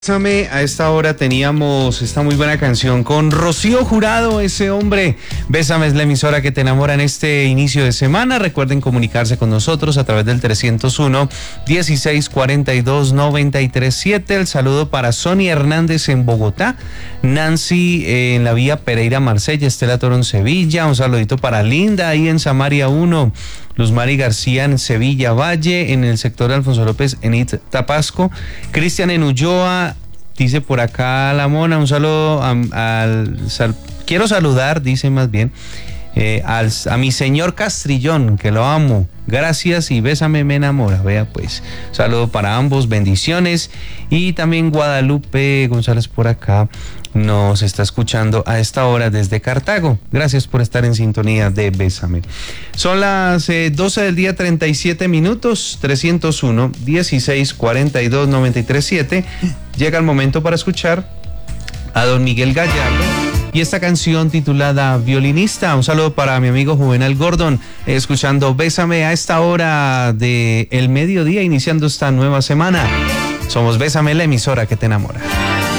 Bésame, a esta hora teníamos esta muy buena canción con Rocío Jurado, ese hombre. Bésame es la emisora que te enamora en este inicio de semana. Recuerden comunicarse con nosotros a través del 301-1642-937. El saludo para Sonia Hernández en Bogotá, Nancy en la vía Pereira Marsella, Estela Toro en Sevilla. Un saludito para Linda ahí en Samaria 1. Luz Mari García en Sevilla Valle, en el sector de Alfonso López en Tapasco. Cristian en Ulloa, dice por acá la Mona, un saludo quiero saludar, dice más bien, a mi señor Castrillón, que lo amo. Gracias y bésame me enamora. Vea pues, saludo para ambos, bendiciones. Y también Guadalupe González por acá nos está escuchando a esta hora desde Cartago. Gracias por estar en sintonía de Bésame. Son las 12 del día, 37 minutos, 301-1642-937. Llega el momento para escuchar a don Miguel Gallardo y esta canción titulada Violinista. Un saludo para mi amigo Juvenal Gordon, escuchando Bésame a esta hora del mediodía, iniciando esta nueva semana. Somos Bésame, la emisora que te enamora.